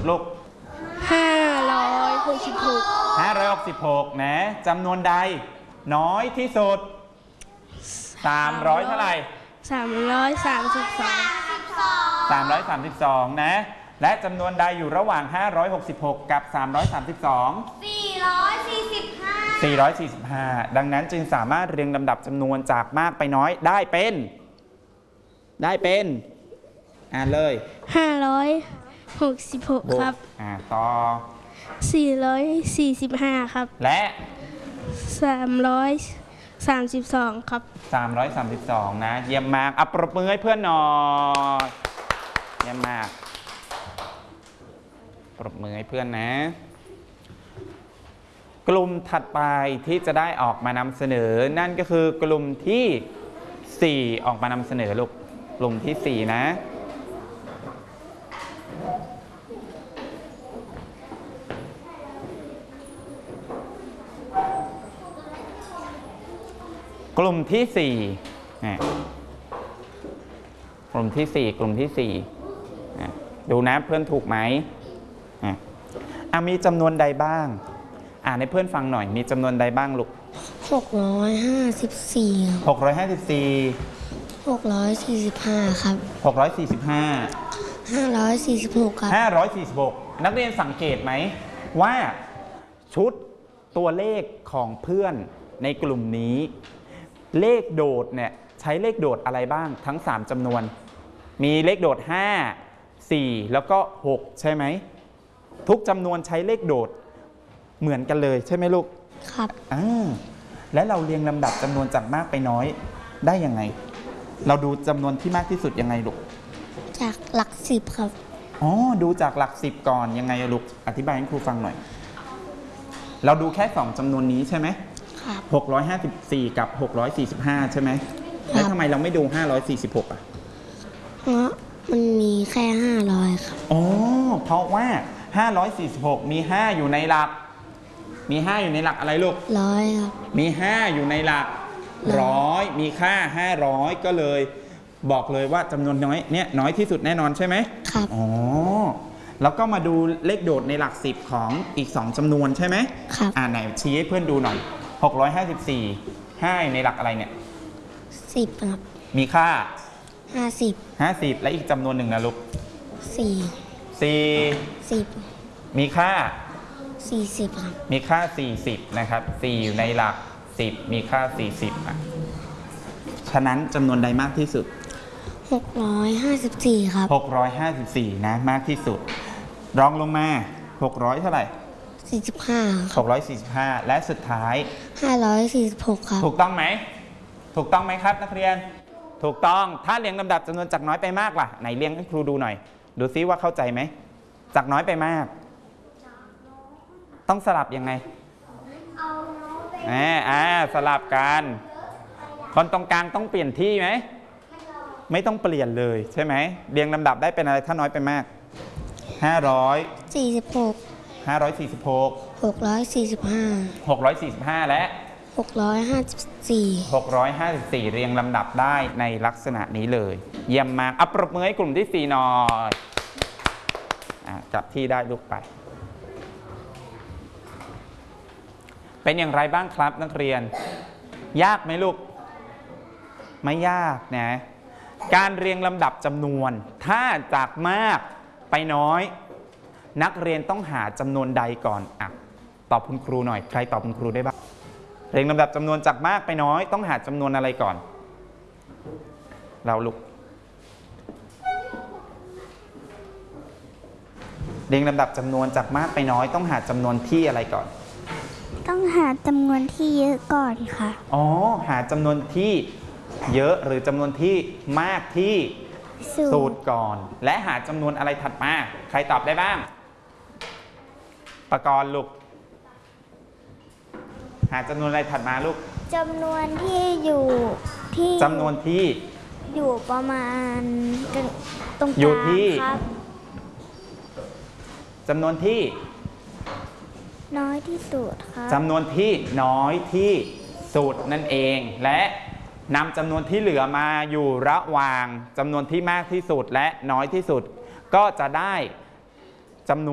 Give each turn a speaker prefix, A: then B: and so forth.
A: ลูก566นะจำนวนใดน้อยที่สุด300เท่าไหร่332นะและจำนวนใดอยู่ระหว่าง566กับ445ดังนั้นจึงสามารถเรียงลำดับจำนวนจากมากไปน้อยได้เป็นอ่านเลย
B: 566ครับ
A: ต่อ
B: 445ครับ
A: และ
B: 332ครับ
A: 332นะเยี่ยมมากปรบมือให้เพื่อนหน่อยเยี่ยมมากปรบมือให้เพื่อนนะกลุ่มถัดไปที่จะได้ออกมานำเสนอนั่นก็คือกลุ่มที่4ออกมานำเสนอลูกกลุ่มที่4นะกลุ่มที่4กลุ่มที่4ดูนะเพื่อนถูกไหมมีจำนวนใดบ้างอ่านให้เพื่อนฟังหน่อยมีจำนวนใดบ้างลูก
B: 654 645ครับ546ครับ
A: 546นักเรียนสังเกตไหมว่าชุดตัวเลขของเพื่อนในกลุ่มนี้เลขโดดเนี่ยใช้เลขโดดอะไรบ้างทั้ง3จำนวนมีเลขโดด5 4แล้วก็6ใช่ไหมทุกจำนวนใช้เลขโดดเหมือนกันเลยใช่ไหมลูก
B: ครับ
A: และเราเรียงลำดับจำนวนจากมากไปน้อยได้ยังไงเราดูจำนวนที่มากที่สุดยังไงลูก
B: จากหลัก10ครับ
A: ดูจากหลัก10ก่อนยังไงลูกอธิบายให้ครูฟังหน่อยเราดูแค่2จำนวนนี้ใช่ไหม
B: ครับ
A: 654กับ645ใช่ไหมแล้วทำไมเราไม่ดู546
B: เพราะมันมีแค่500ครับ
A: เพราะว่า546มี5อยู่ในหลักอะไรลูก
B: 100ครับ
A: มี5อยู่ในหลัก100มีค่า500ก็เลยบอกเลยว่าจำนวนน้อยเนี่ยน้อยที่สุดแน่นอนใช่ไหม
B: ครับ
A: แล้วก็มาดูเลขโดดในหลัก10ของอีก2จำนวนใช่ไหม
B: ครับ
A: ไหนชี้ให้เพื่อนดูหน่อย654 5ในหลักอะไรเนี่ย
B: 10ครับ
A: มีค่า50และอีกจำนวนหนึ่งนะลูก10มีค่า
B: 40ครับ
A: มีค่า40นะครับ4อยู่ในหลัก10มีค่า40ฉะนั้นจำนวนใดมากที่สุด
B: 654ครับ
A: 654นะมากที่สุดรองลงมา600เท่าไหร่645และสุดท้าย
B: 546ครับ
A: ถูกต้องไหมครับนักเรียนถูกต้องถ้าเรียงลำดับจำนวนจากน้อยไปมากล่ะไหนเรียงให้ครูดูหน่อยดูซิว่าเข้าใจไหมจากน้อยไปมากต้องสลับยังไงสลับกันคนตรงกลางต้องเปลี่ยนที่ไหมไม่ต้องเปลี่ยนเลยใช่ไหมเรียงลำดับได้เป็นอะไรถ้าน้อยไปมาก645และ654เรียงลำดับได้ในลักษณะนี้เลยเยี่ยมมากปรบมือให้กลุ่มที่4หน่อยจับที่ได้ลูกไปเป็นอย่างไรบ้างครับนักเรียนยากไหมลูกไม่ยากนะการเรียงลำดับจำนวนถ้าจากมากไปน้อยนักเรียนต้องหาจำนวนใดก่อนตอบคุณครูหน่อยใครตอบคุณครูได้บ้างเรียงลำดับจำนวนจากมากไปน้อยต้องหาจำนวนอะไรก่อนเราลูกเรียงลำดับจำนวนจากมากไปน้อยต้องหาจำนวนที่อะไรก่อน
B: ต้องหาจำนวนที่เยอะก่อนค่ะ
A: หาจำนวนที่เยอะหรือจำนวนที่มากที่สุดก่อนและหาจำนวนอะไรถัดมาใครตอบได้บ้างปกรณ์ลูกหาจำนวนอะไรถัดมาลูก
B: จำนวนที่อยู่ที่
A: จำนวนที่
B: อยู่ประมาณตรงกลาง
A: อยู่ที่
B: ครับ
A: จำนวนที่
B: น้อยที่สุดครับ
A: จำนวนที่น้อยที่สุดนั่นเองและนำจำนวนที่เหลือมาอยู่ระหว่างจำนวนที่มากที่สุดและน้อยที่สุดก็จะได้จำนวน